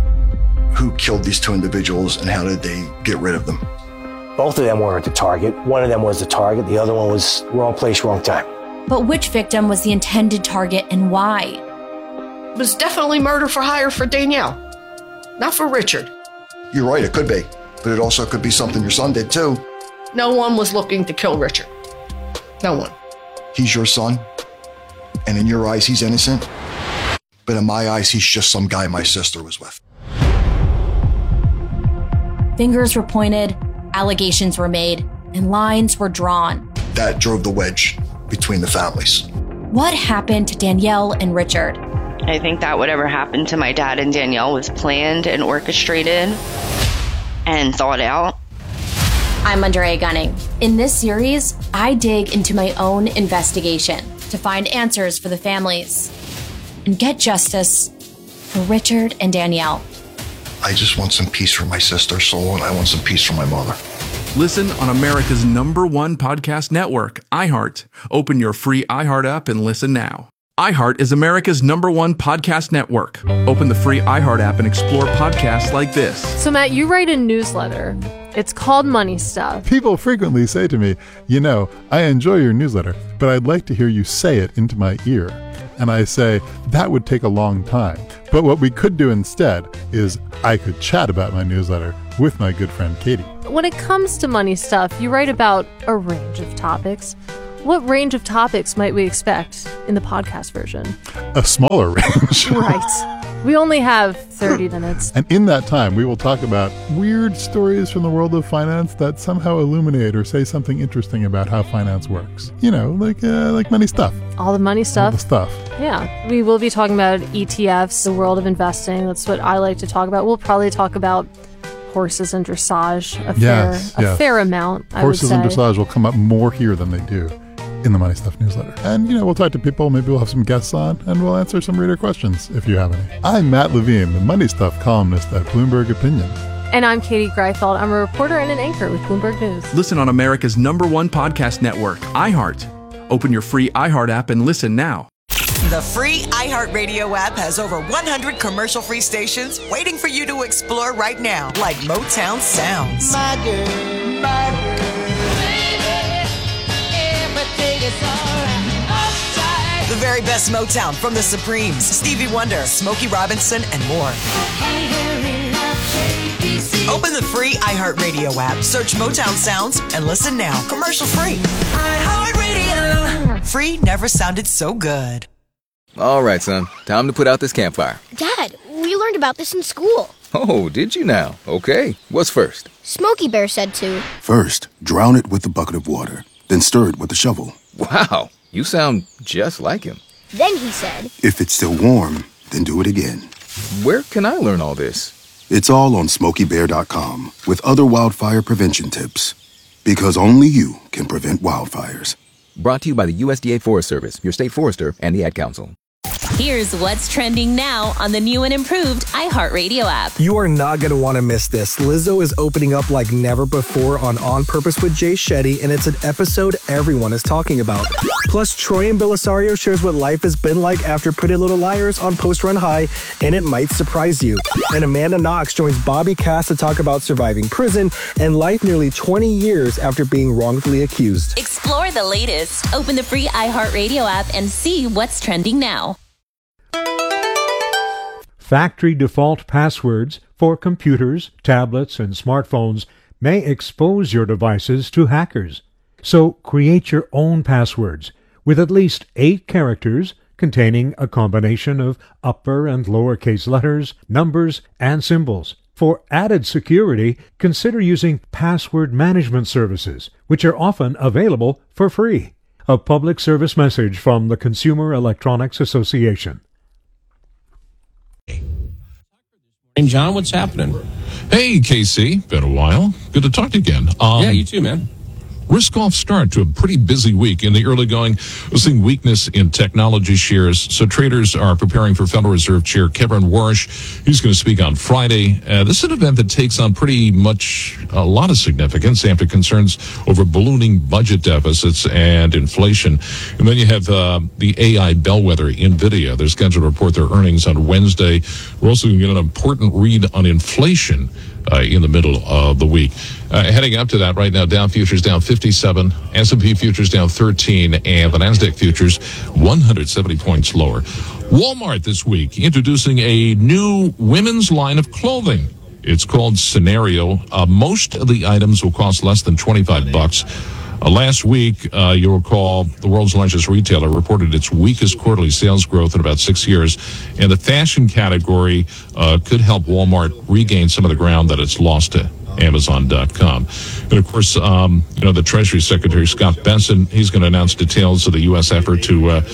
Who killed these 2 individuals and how did they get rid of them? Both of them weren't the target. One of them was the target. The other one was wrong place, wrong time. But which victim was the intended target and why? It was definitely murder for hire for Danielle, not for Richard. You're right, it could be. But it also could be something your son did too. No one was looking to kill Richard. No one. He's your son, and in your eyes, he's innocent. But in my eyes, he's just some guy my sister was with. Fingers were pointed, allegations were made, and lines were drawn. That drove the wedge between the families. What happened to Danielle and Richard? I think that whatever happened to my dad and Danielle was planned and orchestrated and thought out. I'm Andrea Gunning. In this series, I dig into my own investigation. to find answers for the families and get justice for Richard and Danielle. I just want some peace for my sister's soul, and I want some peace for my mother. Listen on America's #1 podcast network, iHeart. Open your free iHeart app and listen now. iHeart is America's #1 podcast network. Open the free iHeart app and explore podcasts like this. So, Matt, you write a newsletter. It's called Money Stuff. People frequently say to me, you know, I enjoy your newsletter, but I'd like to hear you say it into my ear. And I say, that would take a long time. But what we could do instead is I could chat about my newsletter with my good friend Katie. When it comes to Money Stuff, you write about a range of topics. What range of topics might we expect in the podcast version? A smaller range. Right. We only have 30 minutes. And in that time, we will talk about weird stories from the world of finance that somehow illuminate or say something interesting about how finance works. You know, like money stuff. All the money stuff. All the stuff. Yeah. We will be talking about ETFs, the world of investing. That's what I like to talk about. We'll probably talk about horses and dressage a fair amount, I would say. Horses and dressage will come up more here than they do in the Money Stuff newsletter. And, you know, we'll talk to people, maybe we'll have some guests on, and we'll answer some reader questions if you have any. I'm Matt Levine, the Money Stuff columnist at Bloomberg Opinion. And I'm Katie Greifeld. I'm a reporter and an anchor with Bloomberg News. Listen on America's #1 podcast network, iHeart. Open your free iHeart app and listen now. The free iHeartRadio app has over 100 commercial-free stations waiting for you to explore right now, like Motown Sounds. My girl, my girl. The very best Motown from the Supremes, Stevie Wonder, Smokey Robinson, and more. Open the free iHeartRadio app, search Motown Sounds, and listen now. Commercial free. iHeartRadio. Free never sounded so good. All right, son. Time to put out this campfire. Dad, we learned about this in school. Oh, did you now? Okay. What's first? Smokey Bear said to. First, drown it with a bucket of water. Then stir it with a shovel. Wow. You sound just like him. Then he said, if it's still warm, then do it again. Where can I learn all this? It's all on SmokeyBear.com with other wildfire prevention tips. Because only you can prevent wildfires. Brought to you by the USDA Forest Service, your state forester, and the Ad Council. Here's what's trending now on the new and improved iHeartRadio app. You are not going to want to miss this. Lizzo is opening up like never before on Purpose with Jay Shetty, and it's an episode everyone is talking about. Plus, Troy and Belisario shares what life has been like after Pretty Little Liars on Post Run High, and it might surprise you. And Amanda Knox joins Bobby Cass to talk about surviving prison and life nearly 20 years after being wrongfully accused. Explore the latest. Open the free iHeartRadio app and see what's trending now. Factory default passwords for computers, tablets, and smartphones may expose your devices to hackers. So create your own passwords with at least 8 characters containing a combination of upper and lowercase letters, numbers, and symbols. For added security, consider using password management services, which are often available for free. A public service message from the Consumer Electronics Association. And John, what's happening? Hey, KC. Been a while. Good to talk to you again. Yeah, you too, man. Risk-off start to a pretty busy week. In the early going, we're seeing weakness in technology shares. So traders are preparing for Federal Reserve Chair Kevin Warsh. He's going to speak on Friday. This is an event that takes on pretty much a lot of significance after concerns over ballooning budget deficits and inflation. And then you have the AI bellwether, NVIDIA. They're scheduled to report their earnings on Wednesday. We're also going to get an important read on inflation in the middle of the week. Heading up to that right now, Dow futures down 57, S&P futures down 13, and the NASDAQ futures 170 points lower. Walmart this week introducing a new women's line of clothing. It's called Scenario. Most of the items will cost less than $25. Last week, you'll recall, the world's largest retailer reported its weakest quarterly sales growth in about 6 years, and the fashion category could help Walmart regain some of the ground that it's lost to Amazon.com. And of course, the Treasury Secretary, Scott Bessent, he's going to announce details of the U.S. effort to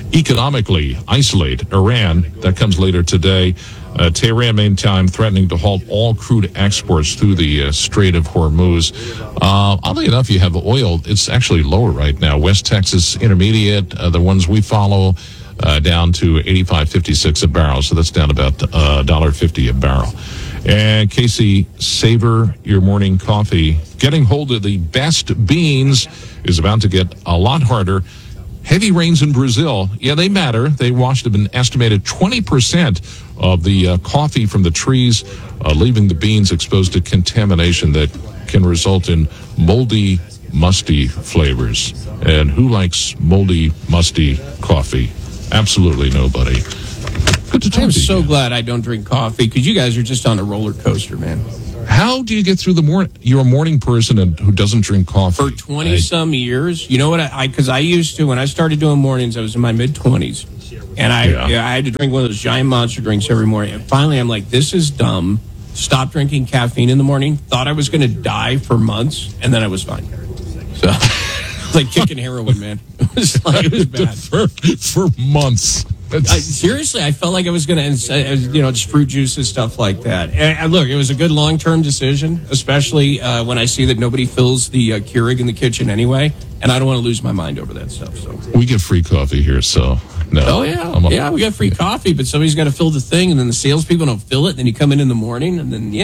economically isolate Iran. That comes later today. Tehran meantime threatening to halt all crude exports through the Strait of Hormuz. Oddly enough, you have oil. It's actually lower right now. West Texas Intermediate, the ones we follow, down to $85.56 a barrel. So that's down about $1.50 a barrel. And Casey, savor your morning coffee. Getting hold of the best beans is about to get a lot harder. Heavy rains in Brazil, yeah, they matter. They washed up an estimated 20% of the coffee from the trees, leaving the beans exposed to contamination that can result in moldy, musty flavors. And who likes moldy, musty coffee? Absolutely nobody. Good to talk I'm to you. so glad I don't drink coffee because you guys are just on a roller coaster, man. How do you get through the morning? You're a morning person who doesn't drink coffee. For 20-some years. You know what? Because I used to, when I started doing mornings, I was in my mid-20s. And I had to drink one of those giant monster drinks every morning. And finally, I'm like, this is dumb. Stopped drinking caffeine in the morning. Thought I was going to die for months. And then I was fine. So, it's like kicking heroin, man. It was bad. For months. Seriously, I felt like I was going to, just fruit juice and stuff like that. And look, it was a good long-term decision, especially when I see that nobody fills the Keurig in the kitchen anyway, and I don't want to lose my mind over that stuff. So we get free coffee here, so no. Oh yeah, we got free coffee, but somebody's got to fill the thing, and then the salespeople don't fill it. And then you come in the morning, and then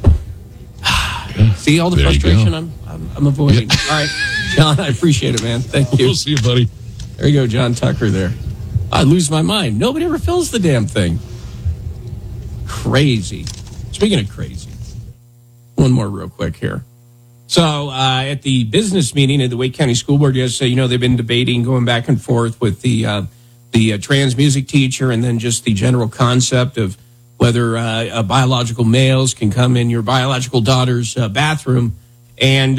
see all the frustration I'm avoiding. Yeah. All right, John, I appreciate it, man. Thank you. We'll see you, buddy. There you go, John Tucker. There. I lose my mind. Nobody ever fills the damn thing. Crazy. Speaking of crazy, one more real quick here. So at the business meeting at the Wake County School Board yesterday, they've been debating, going back and forth with the trans music teacher, and then just the general concept of whether biological males can come in your biological daughter's bathroom. And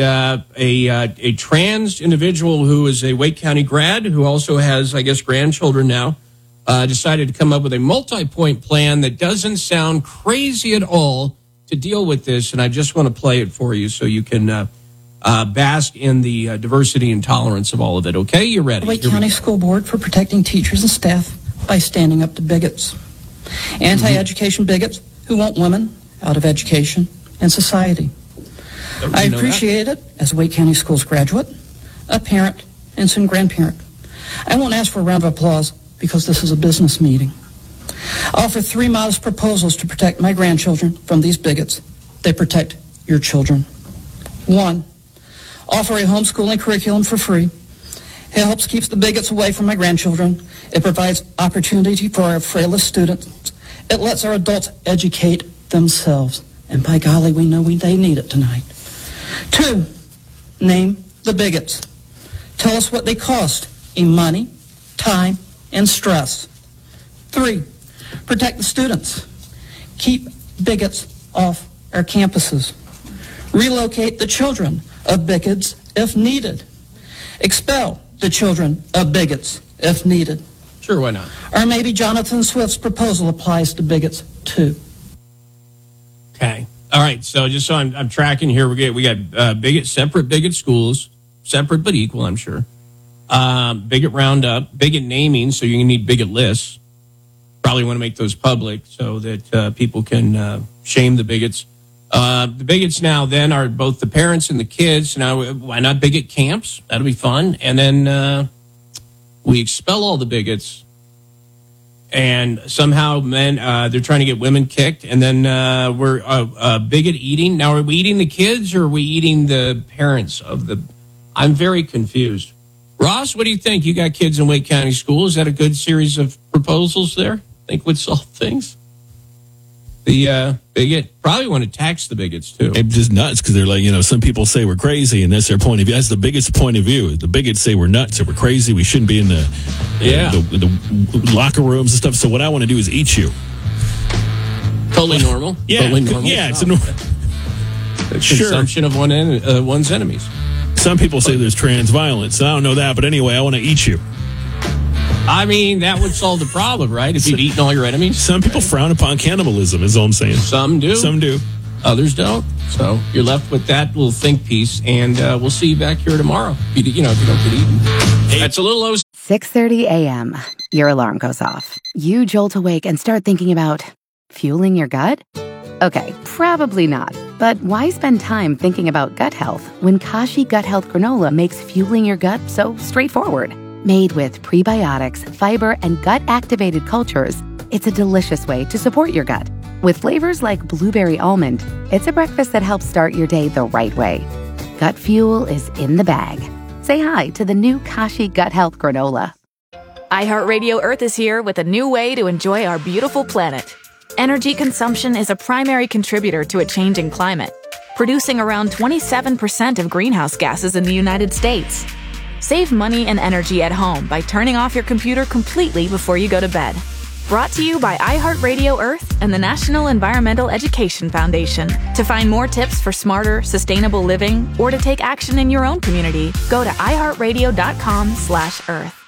a trans individual who is a Wake County grad, who also has, I guess, grandchildren now, decided to come up with a multi-point plan that doesn't sound crazy at all to deal with this. And I just want to play it for you so you can bask in the diversity and tolerance of all of it. Okay, you ready? Wake County School Board for protecting teachers and staff by standing up to bigots. Anti-education bigots who want women out of education and society. I appreciate it as a Wake County Schools graduate, a parent, and soon grandparent. I won't ask for a round of applause because this is a business meeting. I offer 3 modest proposals to protect my grandchildren from these bigots. They protect your children. 1, offer a homeschooling curriculum for free. It helps keep the bigots away from my grandchildren. It provides opportunity for our frailest students. It lets our adults educate themselves. And by golly, we know they need it tonight. 2, name the bigots. Tell us what they cost in money, time, and stress. 3, protect the students. Keep bigots off our campuses. Relocate the children of bigots if needed. Expel the children of bigots if needed. Sure, why not? Or maybe Jonathan Swift's proposal applies to bigots too. Okay. All right, so just so I'm tracking here, we got separate bigot schools, separate but equal, I'm sure. Bigot roundup, bigot naming, so you're going to need bigot lists. Probably want to make those public so that people can shame the bigots. The bigots now then are both the parents and the kids. Now, why not bigot camps? That'll be fun. And then we expel all the bigots. And somehow, they're trying to get women kicked. And then we're bigot eating. Now, are we eating the kids or are we eating the parents of the... I'm very confused. Ross, what do you think? You got kids in Wake County School. Is that a good series of proposals there? Think would solve things? The bigot, probably want to tax the bigots too. It's just nuts because they're like, some people say we're crazy and that's their point of view. That's the biggest point of view. The bigots say we're nuts and we're crazy. We shouldn't be in the locker rooms and stuff. So what I want to do is eat you. Totally normal. Yeah, totally normal. Yeah, it's a normal consumption of one's enemies. Some people say there's trans violence. I don't know that, but anyway, I want to eat you. I mean, that would solve the problem, right? If you'd eaten all your enemies. Some people frown upon cannibalism, is all I'm saying. Some do. Some do. Others don't. So you're left with that little think piece, and we'll see you back here tomorrow. If you don't get eaten. That's a little low. 6:30 a.m. Your alarm goes off. You jolt awake and start thinking about fueling your gut? Okay, probably not. But why spend time thinking about gut health when Kashi Gut Health Granola makes fueling your gut so straightforward? Made with prebiotics, fiber, and gut-activated cultures, it's a delicious way to support your gut. With flavors like blueberry almond, it's a breakfast that helps start your day the right way. Gut fuel is in the bag. Say hi to the new Kashi Gut Health Granola. iHeartRadio Earth is here with a new way to enjoy our beautiful planet. Energy consumption is a primary contributor to a changing climate, producing around 27% of greenhouse gases in the United States. Save money and energy at home by turning off your computer completely before you go to bed. Brought to you by iHeartRadio Earth and the National Environmental Education Foundation. To find more tips for smarter, sustainable living or to take action in your own community, go to iHeartRadio.com/Earth.